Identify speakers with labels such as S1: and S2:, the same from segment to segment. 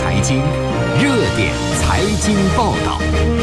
S1: 财经，热点财经报道。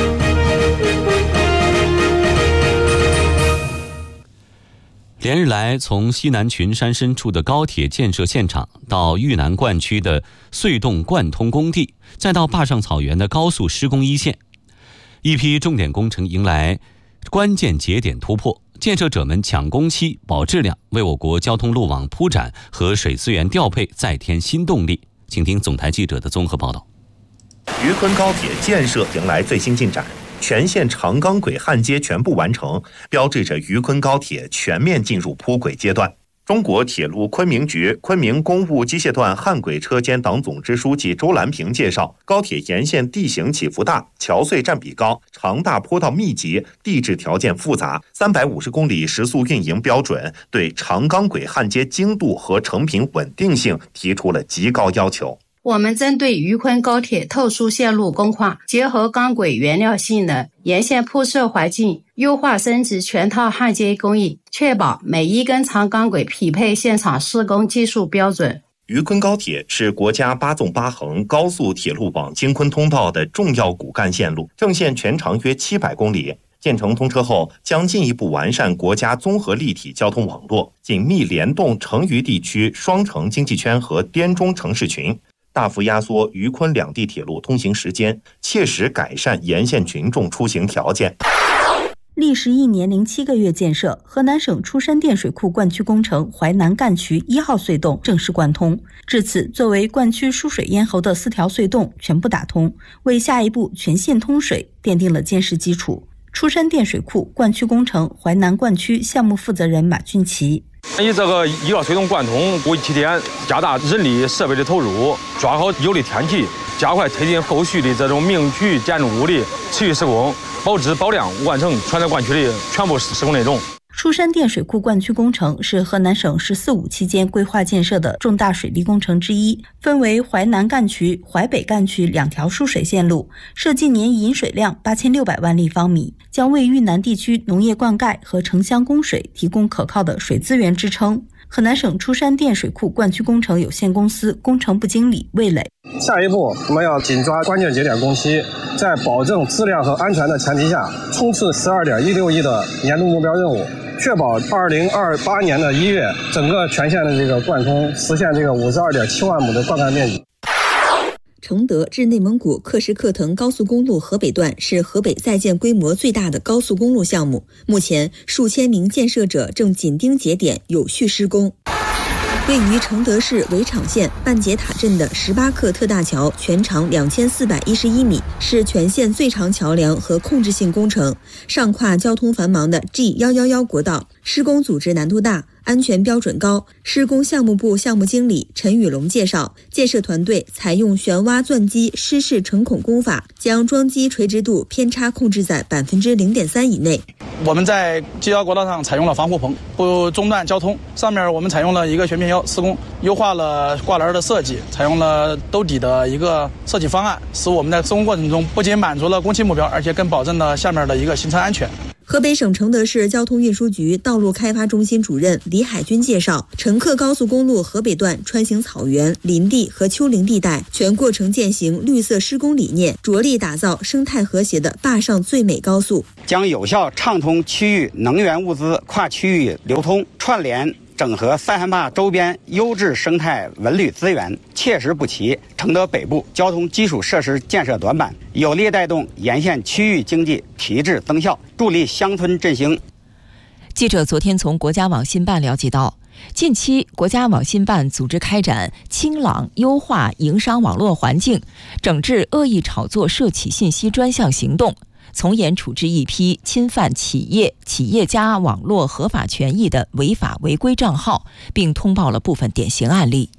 S1: 连日来，从西南群山深处的高铁建设现场，到豫南灌区的隧洞贯通工地，再到坝上草原的高速施工一线，一批重点工程迎来关键节点突破，建设者们抢工期、保质量，为我国交通路网铺展和水资源调配再添新动力。请听总台记者的综合报道。
S2: 渝昆高铁建设迎来最新进展，全线长钢轨焊接全部完成，标志着渝昆高铁全面进入铺轨阶段。中国铁路昆明局昆明公务机械段焊轨车间党总支书记周兰平介绍，高铁沿线地形起伏大，桥隧占比高，长大坡道密集，地质条件复杂，350公里时速运营标准对长钢轨焊接精度和成品稳定性提出了极高要求。
S3: 我们针对渝昆高铁特殊线路工况，结合钢轨原料性能、沿线铺设环境，优化升级全套焊接工艺，确保每一根长钢轨匹配现场施工技术标准。
S2: 渝昆高铁是国家8纵8横高速铁路网京昆通道的重要骨干线路，正线全长约700公里。建成通车后，将进一步完善国家综合立体交通网络，紧密联动成渝地区双城经济圈和滇中城市群，大幅压缩渝昆两地铁路通行时间，切实改善沿线群众出行条件。
S4: 历时1年07个月建设，河南省出山电水库灌区工程淮南干渠1号隧洞正式贯通。至此，作为灌区输水咽喉的4条隧洞全部打通，为下一步全线通水奠定了坚实基础。出山电水库灌区工程淮南灌区项目负责人马俊奇：
S5: 以这个1号隧洞贯通为起点，加大人力设备的投入，抓好有利天气，加快推进后续的这种明渠建筑物的持续施工，保质保量，完成全段灌区的全部施工内容。
S4: 出山电水库灌区工程是河南省“十四五”期间规划建设的重大水利工程之一，分为淮南干渠、淮北干渠2条输水线路，设计年饮水量8600万立方米，将为豫南地区农业灌溉和城乡供水提供可靠的水资源支撑。河南省出山电水库灌区工程有限公司工程部经理魏磊：
S6: 下一步我们要紧抓关键节点工期，在保证质量和安全的前提下，冲刺12.16亿的年度目标任务，确保2028年的1月整个全线的这个贯通，实现这个52.7万亩的灌溉面积。
S7: 承德至内蒙古克什克腾高速公路河北段是河北在建规模最大的高速公路项目，目前数千名建设者正紧盯节点有序施工。位于承德市围场县半截塔镇的18克特大桥，全长2411米，是全县最长桥梁和控制性工程，上跨交通繁忙的 G111国道，施工组织难度大，安全标准高。施工项目部项目经理陈宇龙介绍，建设团队采用旋挖钻机湿式成孔工法，将桩基垂直度偏差控制在0.3%以内。
S8: 我们在G1国道上采用了防护棚，不中断交通。上面我们采用了一个悬片腰施工，优化了挂篮的设计，采用了兜底的一个设计方案，使我们在施工过程中不仅满足了工期目标，而且更保证了下面的一个行车安全。
S7: 河北省承德市交通运输局道路开发中心主任李海军介绍，成克高速公路河北段穿行草原、林地和丘陵地带，全过程践行绿色施工理念，着力打造生态和谐的坝上最美高速，
S9: 将有效畅通区域能源物资跨区域流通，串联整合塞罕坝周边优质生态文旅资源，切实补齐承德北部交通基础设施建设短板，有力带动沿线区域经济提质增效，助力乡村振兴。
S10: 记者昨天从国家网信办了解到，近期国家网信办组织开展清朗优化营商网络环境，整治恶意炒作涉企信息专项行动，从严处置一批侵犯企业家网络合法权益的违法违规账号，并通报了部分典型案例。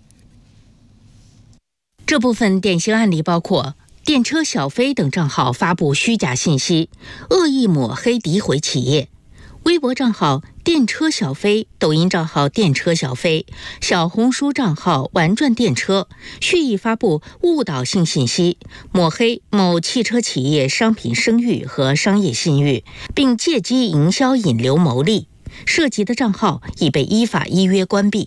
S11: 这部分典型案例包括电车小飞等账号发布虚假信息，恶意抹黑诋毁企业；微博账号电车小飞、抖音账号电车小飞、小红书账号玩转电车，蓄意发布误导性信息，抹黑某汽车企业商品声誉和商业信誉，并借机营销引流牟利。涉及的账号已被依法依约关闭。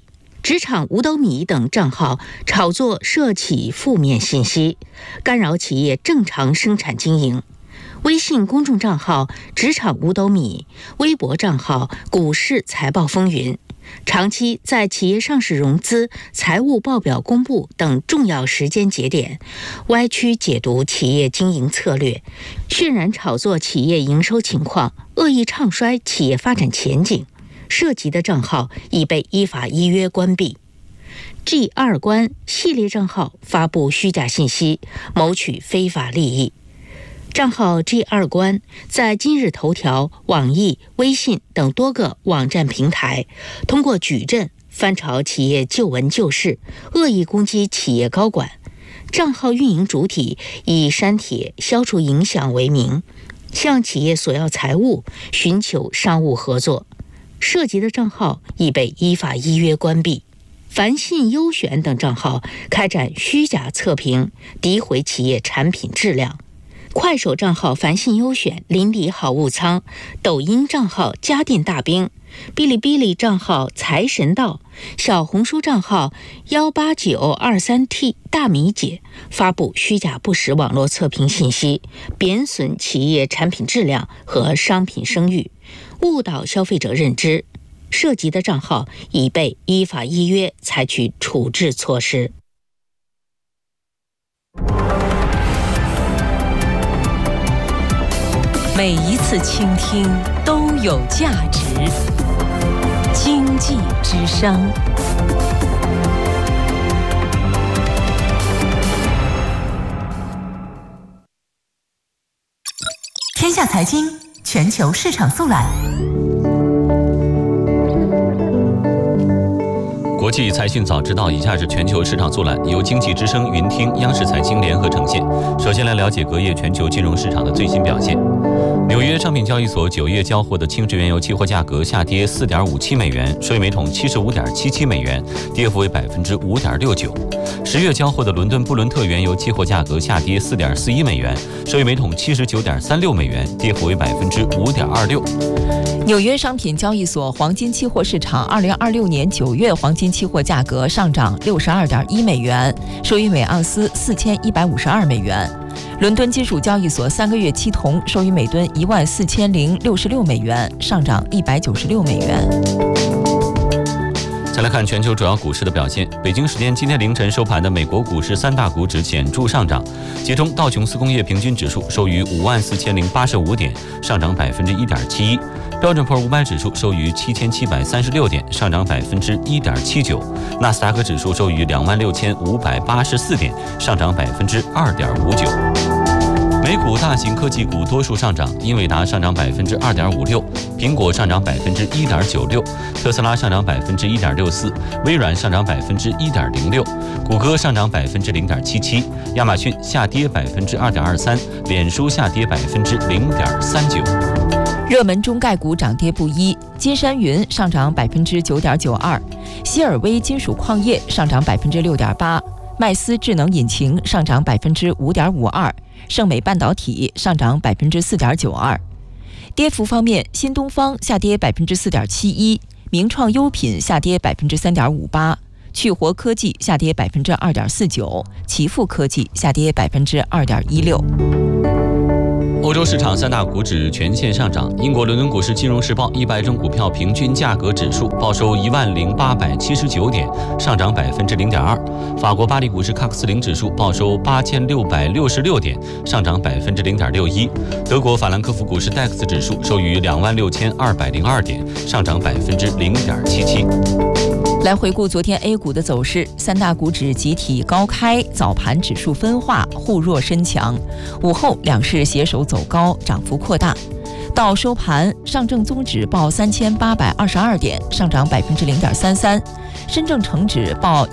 S11: 职场五斗米等账号炒作涉企负面信息，干扰企业正常生产经营。微信公众账号职场五斗米，微博账号股市财报风云，长期在企业上市融资、财务报表公布等重要时间节点，歪曲解读企业经营策略，渲染炒作企业营收情况，恶意唱衰企业发展前景。涉及的账号已被依法依约关闭。G2关系列账号发布虚假信息，谋取非法利益。账号 G2关在今日头条、网易、微信等多个网站平台，通过矩阵翻炒企业旧闻旧事，恶意攻击企业高管。账号运营主体以删帖、消除影响为名，向企业索要财物，寻求商务合作。涉及的账号已被依法依约关闭。凡信优选等账号开展虚假测评，诋毁企业产品质量。快手账号凡信优选邻里好物仓，抖音账号家电大兵，哔哩哔哩账号财神道，小红书账号18923T 大米姐发布虚假不实网络测评信息，贬损企业产品质量和商品声誉，误导消费者认知。涉及的账号已被依法依约采取处置措施。
S10: 每一次倾听都有价值。经济之声。
S12: 天下财经全球市场速览。
S1: 国际财讯早知道，以下是全球市场速览，由经济之声、云听、央视财经联合呈现。首先来了解隔夜全球金融市场的最新表现。纽约商品交易所9月交货的轻质原油期货价格下跌4.57美元，收于每桶75.77美元，跌幅为5.69%。10月交货的伦敦布伦特原油期货价格下跌4.41美元，收于每桶79.36美元，跌幅为5.26%。
S10: 纽约商品交易所黄金期货市场2026年9月黄金期货价格上涨62.1美元，收于每盎司4152美元。伦敦金属交易所3个月期铜收于每吨14066美元，上涨196美元。
S1: 再来看全球主要股市的表现。北京时间今天凌晨收盘的美国股市3大股指显著上涨，其中道琼斯工业平均指数收于54085点，上涨1.71%。标准普尔500指数收于7736点，上涨1.79%。纳斯达克指数收于26584点，上涨2.59%。美股大型科技股多数上涨，英伟达上涨2.56%，苹果上涨1.96%，特斯拉上涨1.64%，微软上涨1.06%，谷歌上涨0.77%，亚马逊下跌2.23%，脸书下跌0.39%。
S10: 热门中概股涨跌不一，金山云上涨9.92%，希尔威金属矿业上涨6.8%，麦斯智能引擎上涨5.52%，盛美半导体上涨4.92%。跌幅方面，新东方下跌4.71%，名创优品下跌3.58%，趣活科技下跌2.49%，奇富科技下跌2.16%。
S1: 欧洲市场3大股指全线上涨。英国伦敦股市金融时报100种股票平均价格指数报收10879点，上涨0.2%。法国巴黎股市喀克斯林指数报收8666点，上涨0.61%。德国法兰克福股市戴克斯指数收于26202点，上涨0.77%。
S10: 来回顾昨天 A 股的走势，3大股指集体高开，早盘指数分化，互弱深强。午后两市携手走高，涨幅扩大。到收盘，上证综指报3822点，上涨0.33%；深证成指报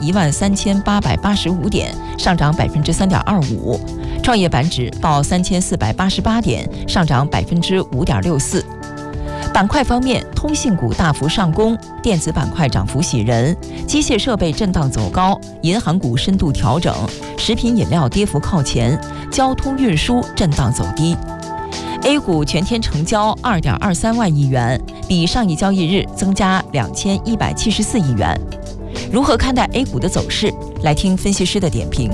S10: 13885点，上涨3.25%；创业板指报3488点，上涨5.64%。板块方面，通信股大幅上攻，电子板块涨幅喜人，机械设备震荡走高，银行股深度调整，食品饮料跌幅靠前，交通运输震荡走低。A 股全天成交2.23万亿元，比上一交易日增加2174亿元。 如何看待 A 股的走势？来听分析师的点评。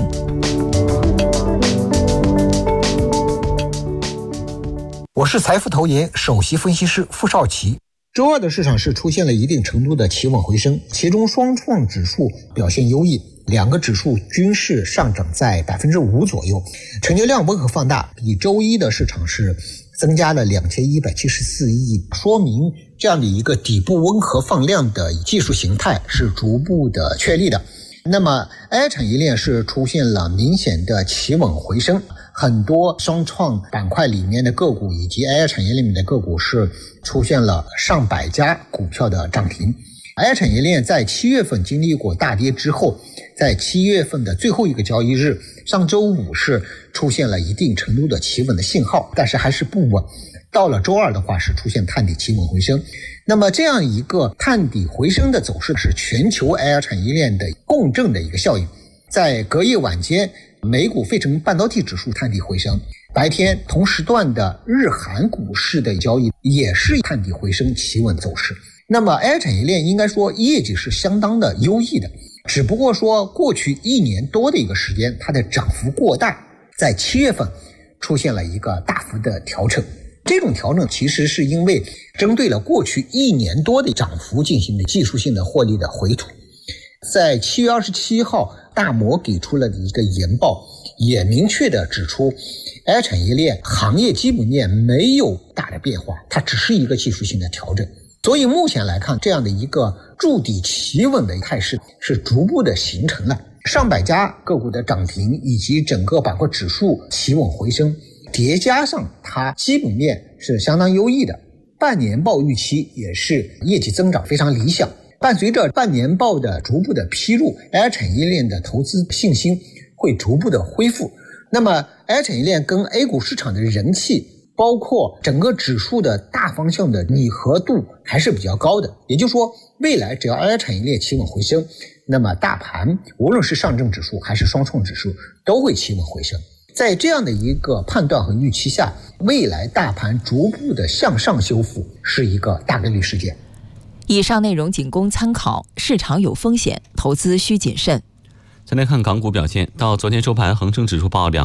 S13: 我是财富投研首席分析师傅少奇。周二的市场是出现了一定程度的企稳回升，其中双创指数表现优异，两个指数均是上涨在 5% 左右，成交量温和放大，比周一的市场是增加了2174亿，说明这样的一个底部温和放量的技术形态是逐步的确立的。那么 AI 产业链是出现了明显的企稳回升，很多双创板块里面的个股以及 AI 产业链里面的个股是出现了上百家股票的涨停。AI 产业链在7月份经历过大跌之后，在7月份的最后一个交易日，上周五是出现了一定程度的企稳的信号，但是还是不稳。到了周二的话是出现探底企稳回升。那么这样一个探底回升的走势是全球 AI 产业链的共振的一个效应。在隔夜晚间，美股费城半导体指数探底回升，白天同时段的日韩股市的交易也是探底回升企稳走势。那么 AI 产业链应该说业绩是相当的优异的，只不过说过去1年多的一个时间它的涨幅过大，在7月份出现了一个大幅的调整。这种调整其实是因为针对了过去1年多的涨幅进行的技术性的获利的回吐。在7月27号，大摩给出了一个研报，也明确的指出 AI 产业链行业基本面没有大的变化，它只是一个技术性的调整。所以目前来看，这样的一个筑底企稳的态势是逐步的形成了，上百家个股的涨停以及整个板块指数企稳回升，叠加上它基本面是相当优异的，半年报预期也是业绩增长非常理想。伴随着半年报的逐步的披露， AI 产业链的投资信心会逐步的恢复。那么 AI 产业链跟 A 股市场的人气，包括整个指数的大方向的拟合度还是比较高的。也就是说，未来只要 AI 产业链企稳回升，那么大盘无论是上证指数还是双创指数都会企稳回升。在这样的一个判断和预期下，未来大盘逐步的向上修复是一个大概率事件。
S10: 以上内容仅供参考，市场有风险，投资需谨慎。
S1: 再来看港股表现，到昨天收盘，恒生指数报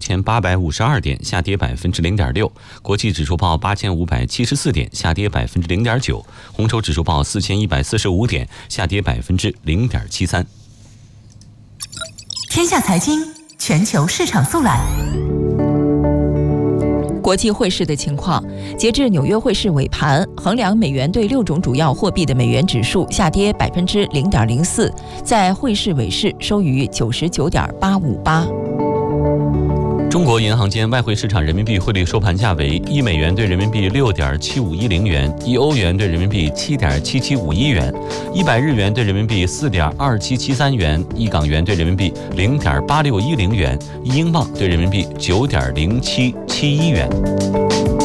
S1: 25,852点，下跌 0.6%； 国际指数报8,574点，下跌 0.9%； 红筹指数报4,145点，下跌 0.73%。
S12: 天下财经全球市场速览。
S10: 国际汇市的情况，截至纽约汇市尾盘，衡量美元对6种主要货币的美元指数下跌 0.04%， 在汇市尾市收于 99.858。
S1: 中国银行间外汇市场人民币汇率收盘价为1美元对人民币 6.7510元，1欧元对人民币 7.7751元，100日元对人民币 4.2773元，1港元对人民币 0.8610元，1英镑对人民币 9.0771元。